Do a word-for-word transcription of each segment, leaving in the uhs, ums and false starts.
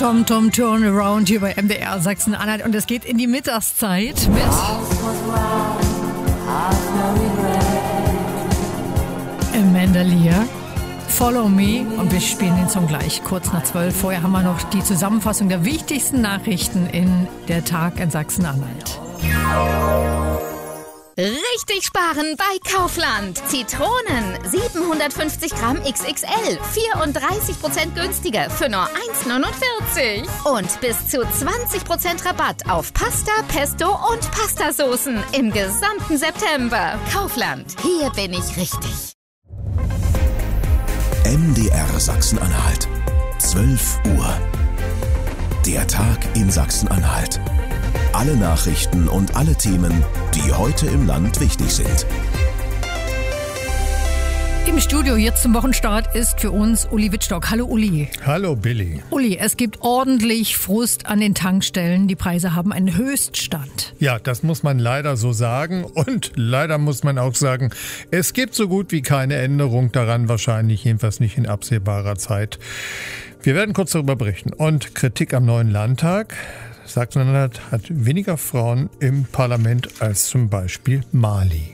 Tom Tom Turnaround hier bei M D R Sachsen-Anhalt und es geht in die Mittagszeit mit Amanda Lear, Follow Me, und wir spielen den Song gleich kurz nach zwölf. Vorher haben wir noch die Zusammenfassung der wichtigsten Nachrichten in der Tag in Sachsen-Anhalt. Richtig sparen bei Kaufland. Zitronen siebenhundertfünfzig Gramm X X L, vierunddreißig Prozent günstiger für nur eins neunundvierzig. Und bis zu zwanzig Prozent Rabatt auf Pasta, Pesto und Pastasoßen im gesamten September. Kaufland, hier bin ich richtig. M D R Sachsen-Anhalt, zwölf Uhr. Der Tag in Sachsen-Anhalt. Alle Nachrichten und alle Themen, die heute im Land wichtig sind. Im Studio jetzt zum Wochenstart ist für uns Uli Wittstock. Hallo Uli. Hallo Billy. Uli, es gibt ordentlich Frust an den Tankstellen. Die Preise haben einen Höchststand. Ja, das muss man leider so sagen. Und leider muss man auch sagen, es gibt so gut wie keine Änderung daran, wahrscheinlich jedenfalls nicht in absehbarer Zeit. Wir werden kurz darüber berichten. Und Kritik am neuen Landtag. Sachsen-Anhalt hat weniger Frauen im Parlament als zum Beispiel Mali.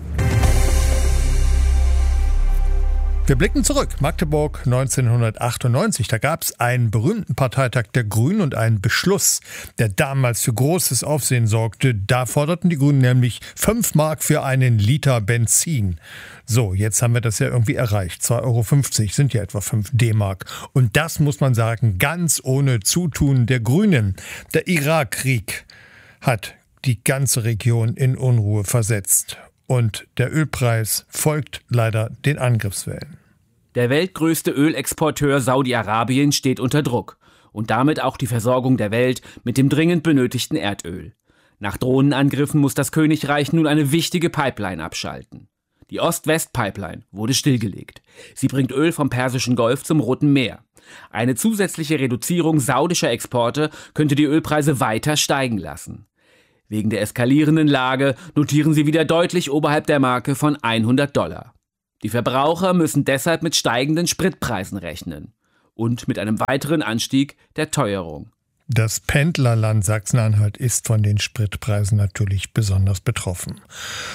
Wir blicken zurück. Magdeburg neunzehnhundertachtundneunzig. Da gab es einen berühmten Parteitag der Grünen und einen Beschluss, der damals für großes Aufsehen sorgte. Da forderten die Grünen nämlich fünf Mark für einen Liter Benzin. So, jetzt haben wir das ja irgendwie erreicht. zwei Euro fünfzig sind ja etwa fünf D-Mark. Und das muss man sagen, ganz ohne Zutun der Grünen. Der Irakkrieg hat die ganze Region in Unruhe versetzt. Und der Ölpreis folgt leider den Angriffswellen. Der weltgrößte Ölexporteur Saudi-Arabien steht unter Druck. Und damit auch die Versorgung der Welt mit dem dringend benötigten Erdöl. Nach Drohnenangriffen muss das Königreich nun eine wichtige Pipeline abschalten. Die Ost-West-Pipeline wurde stillgelegt. Sie bringt Öl vom Persischen Golf zum Roten Meer. Eine zusätzliche Reduzierung saudischer Exporte könnte die Ölpreise weiter steigen lassen. Wegen der eskalierenden Lage notieren sie wieder deutlich oberhalb der Marke von hundert Dollar. Die Verbraucher müssen deshalb mit steigenden Spritpreisen rechnen und mit einem weiteren Anstieg der Teuerung. Das Pendlerland Sachsen-Anhalt ist von den Spritpreisen natürlich besonders betroffen.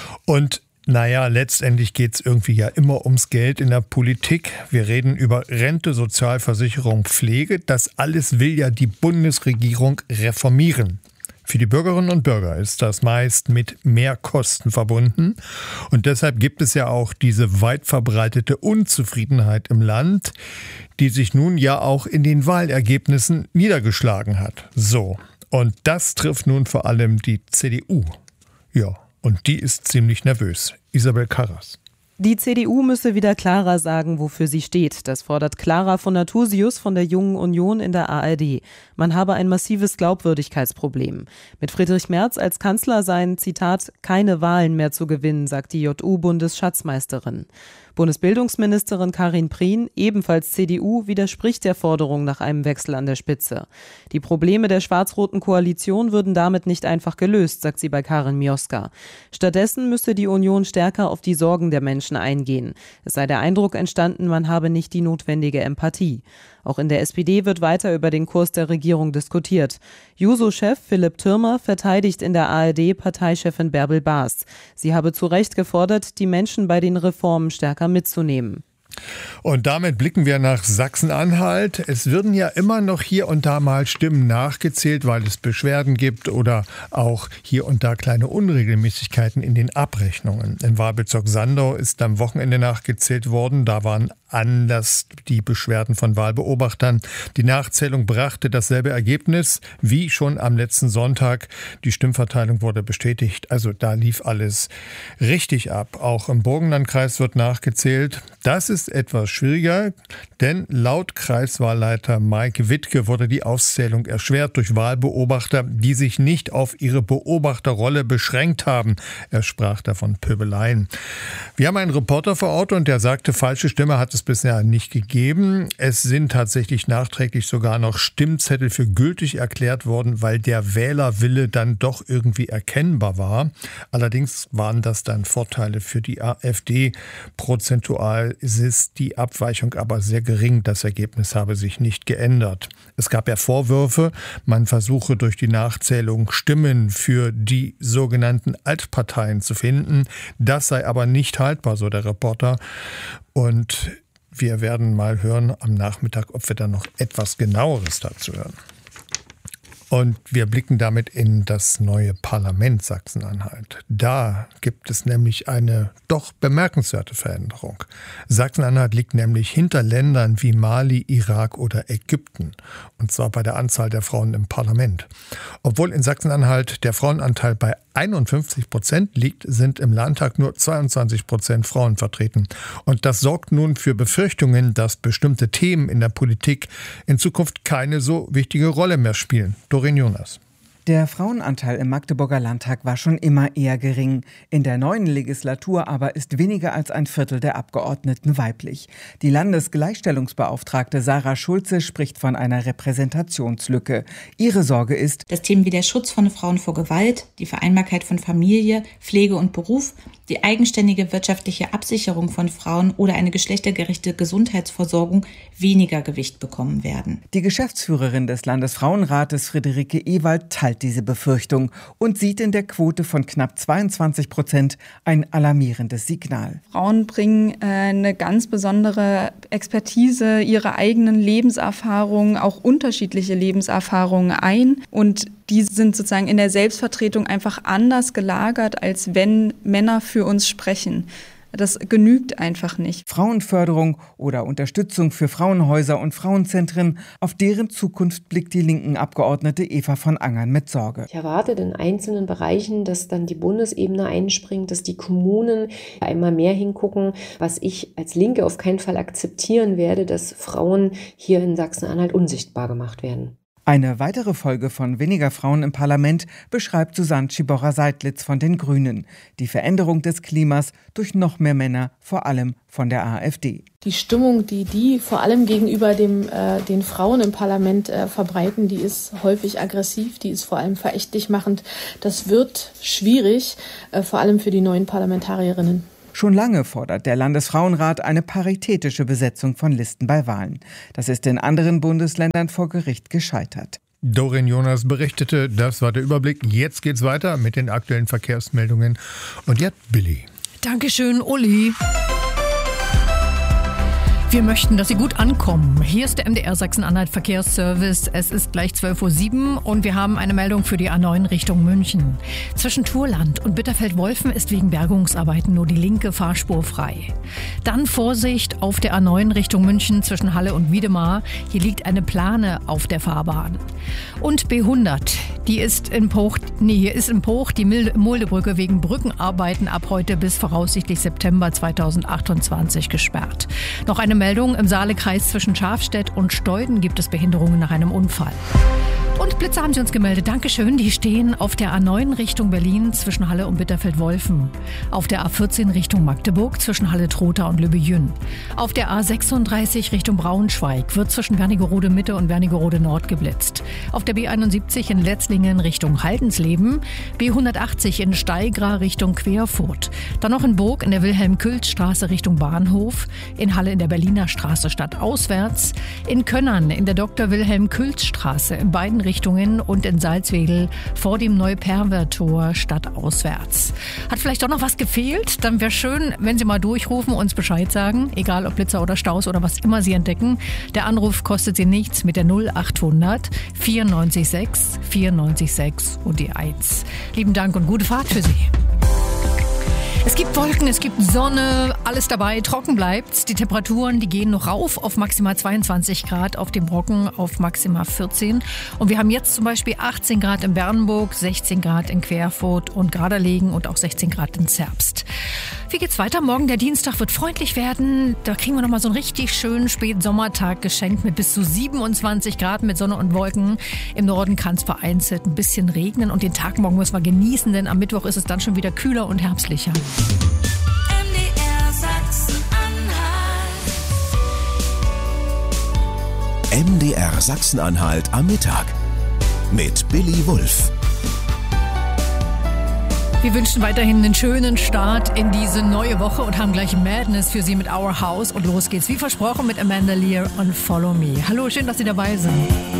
Und naja, letztendlich geht es irgendwie ja immer ums Geld in der Politik. Wir reden über Rente, Sozialversicherung, Pflege. Das alles will ja die Bundesregierung reformieren. Für die Bürgerinnen und Bürger ist das meist mit Mehrkosten verbunden. Und deshalb gibt es ja auch diese weit verbreitete Unzufriedenheit im Land, die sich nun ja auch in den Wahlergebnissen niedergeschlagen hat. So, und das trifft nun vor allem die C D U. Ja, und die ist ziemlich nervös. Isabel Karras. Die C D U müsse wieder klarer sagen, wofür sie steht. Das fordert Clara von Nathusius von der Jungen Union in der A R D. Man habe ein massives Glaubwürdigkeitsproblem. Mit Friedrich Merz als Kanzler seien, Zitat, keine Wahlen mehr zu gewinnen, sagt die J U-Bundesschatzmeisterin. Bundesbildungsministerin Karin Prien, ebenfalls C D U, widerspricht der Forderung nach einem Wechsel an der Spitze. Die Probleme der schwarz-roten Koalition würden damit nicht einfach gelöst, sagt sie bei Karin Mioska. Stattdessen müsse die Union stärker auf die Sorgen der Menschen eingehen. Es sei der Eindruck entstanden, man habe nicht die notwendige Empathie. Auch in der S P D wird weiter über den Kurs der Regierung diskutiert. Juso-Chef Philipp Thürmer verteidigt in der A R D Parteichefin Bärbel Baas. Sie habe zu Recht gefordert, die Menschen bei den Reformen stärker mitzunehmen. Und damit blicken wir nach Sachsen-Anhalt. Es würden ja immer noch hier und da mal Stimmen nachgezählt, weil es Beschwerden gibt oder auch hier und da kleine Unregelmäßigkeiten in den Abrechnungen. Im Wahlbezirk Sandau ist am Wochenende nachgezählt worden. Da waren anders die Beschwerden von Wahlbeobachtern. Die Nachzählung brachte dasselbe Ergebnis wie schon am letzten Sonntag. Die Stimmverteilung wurde bestätigt. Also da lief alles richtig ab. Auch im Burgenlandkreis wird nachgezählt. Das ist etwas schwieriger, denn laut Kreiswahlleiter Maike Wittke wurde die Auszählung erschwert durch Wahlbeobachter, die sich nicht auf ihre Beobachterrolle beschränkt haben. Er sprach davon Pöbeleien. Wir haben einen Reporter vor Ort und der sagte, falsche Stimme hat es es bisher nicht gegeben. Es sind tatsächlich nachträglich sogar noch Stimmzettel für gültig erklärt worden, weil der Wählerwille dann doch irgendwie erkennbar war. Allerdings waren das dann Vorteile für die AfD. Prozentual ist die Abweichung aber sehr gering. Das Ergebnis habe sich nicht geändert. Es gab ja Vorwürfe, man versuche durch die Nachzählung Stimmen für die sogenannten Altparteien zu finden. Das sei aber nicht haltbar, so der Reporter. Und wir werden mal hören am Nachmittag, ob wir da noch etwas Genaueres dazu hören. Und wir blicken damit in das neue Parlament Sachsen-Anhalt. Da gibt es nämlich eine doch bemerkenswerte Veränderung. Sachsen-Anhalt liegt nämlich hinter Ländern wie Mali, Irak oder Ägypten. Und zwar bei der Anzahl der Frauen im Parlament. Obwohl in Sachsen-Anhalt der Frauenanteil bei einundfünfzig Prozent liegt, sind im Landtag nur zweiundzwanzig Prozent Frauen vertreten. Und das sorgt nun für Befürchtungen, dass bestimmte Themen in der Politik in Zukunft keine so wichtige Rolle mehr spielen. Doreen Jonas. Der Frauenanteil im Magdeburger Landtag war schon immer eher gering. In der neuen Legislatur aber ist weniger als ein Viertel der Abgeordneten weiblich. Die Landesgleichstellungsbeauftragte Sarah Schulze spricht von einer Repräsentationslücke. Ihre Sorge ist, dass Themen wie der Schutz von Frauen vor Gewalt, die Vereinbarkeit von Familie, Pflege und Beruf, die eigenständige wirtschaftliche Absicherung von Frauen oder eine geschlechtergerechte Gesundheitsversorgung weniger Gewicht bekommen werden. Die Geschäftsführerin des Landesfrauenrates, Friederike Ewald, teilt diese Befürchtung und sieht in der Quote von knapp zweiundzwanzig Prozent ein alarmierendes Signal. Frauen bringen äh, eine ganz besondere Expertise, ihre eigenen Lebenserfahrungen, auch unterschiedliche Lebenserfahrungen ein, und die sind sozusagen in der Selbstvertretung einfach anders gelagert, als wenn Männer für uns sprechen. Das genügt einfach nicht. Frauenförderung oder Unterstützung für Frauenhäuser und Frauenzentren, auf deren Zukunft blickt die linken Abgeordnete Eva von Angern mit Sorge. Ich erwarte in einzelnen Bereichen, dass dann die Bundesebene einspringt, dass die Kommunen einmal mehr hingucken, was ich als Linke auf keinen Fall akzeptieren werde, dass Frauen hier in Sachsen-Anhalt unsichtbar gemacht werden. Eine weitere Folge von weniger Frauen im Parlament beschreibt Susanne Schiborra-Seidlitz von den Grünen. Die Veränderung des Klimas durch noch mehr Männer, vor allem von der AfD. Die Stimmung, die die vor allem gegenüber dem, äh, den Frauen im Parlament äh, verbreiten, die ist häufig aggressiv, die ist vor allem verächtlich machend. Das wird schwierig, äh, vor allem für die neuen Parlamentarierinnen. Schon lange fordert der Landesfrauenrat eine paritätische Besetzung von Listen bei Wahlen. Das ist in anderen Bundesländern vor Gericht gescheitert. Doreen Jonas berichtete, das war der Überblick. Jetzt geht's weiter mit den aktuellen Verkehrsmeldungen. Und jetzt Billy. Dankeschön, Uli. Wir möchten, dass Sie gut ankommen. Hier ist der M D R Sachsen-Anhalt Verkehrsservice. Es ist gleich zwölf Uhr sieben und wir haben eine Meldung für die A neun Richtung München. Zwischen Thurland und Bitterfeld-Wolfen ist wegen Bergungsarbeiten nur die linke Fahrspur frei. Dann Vorsicht auf der A neun Richtung München zwischen Halle und Wiedemar. Hier liegt eine Plane auf der Fahrbahn. Und B hundert, die ist in Poch, nee, hier ist in Poch die Muldebrücke wegen Brückenarbeiten ab heute bis voraussichtlich September zweitausendachtundzwanzig gesperrt. Noch eine Meldung: im Saalekreis zwischen Schafstedt und Steuden gibt es Behinderungen nach einem Unfall. Und Blitzer haben Sie uns gemeldet. Dankeschön. Die stehen auf der A neun Richtung Berlin zwischen Halle und Bitterfeld-Wolfen. Auf der A vierzehn Richtung Magdeburg zwischen Halle-Trotha und Lübbe-Jünn. Auf der A sechsunddreißig Richtung Braunschweig wird zwischen Wernigerode Mitte und Wernigerode Nord geblitzt. Auf der B einundsiebzig in Letzlingen Richtung Haldensleben. B hundertachtzig in Steigra Richtung Querfurt. Dann noch in Burg in der Wilhelm-Külz-Straße Richtung Bahnhof. In Halle in der Berliner Straße stadtauswärts. In Könnern in der Doktor Wilhelm-Külz-Straße in beiden Richtungen und in Salzwedel vor dem Neuperver-Tor stadtauswärts. Hat vielleicht doch noch was gefehlt? Dann wäre schön, wenn Sie mal durchrufen und uns Bescheid sagen, egal ob Blitzer oder Staus oder was immer Sie entdecken. Der Anruf kostet Sie nichts mit der null achthundert vierundneunzig sechs vierundneunzig sechs und die eins. Lieben Dank und gute Fahrt für Sie. Es gibt Wolken, es gibt Sonne, alles dabei, trocken bleibt's. Die Temperaturen, die gehen noch rauf auf maximal zweiundzwanzig Grad, auf dem Brocken auf maximal vierzehn. Und wir haben jetzt zum Beispiel achtzehn Grad in Bernburg, sechzehn Grad in Querfurt und Garderlegen und auch sechzehn Grad in Zerbst. Wie geht's weiter? Morgen der Dienstag wird freundlich werden. Da kriegen wir nochmal so einen richtig schönen Spätsommertag geschenkt mit bis zu siebenundzwanzig Grad mit Sonne und Wolken. Im Norden kann es vereinzelt ein bisschen regnen und den Tag morgen müssen wir genießen, denn am Mittwoch ist es dann schon wieder kühler und herbstlicher. M D R Sachsen-Anhalt M D R Sachsen-Anhalt am Mittag mit Billy Wulff. Wir wünschen weiterhin einen schönen Start in diese neue Woche und haben gleich Madness für Sie mit Our House. Und los geht's, wie versprochen, mit Amanda Lear und Follow Me. Hallo, schön, dass Sie dabei sind.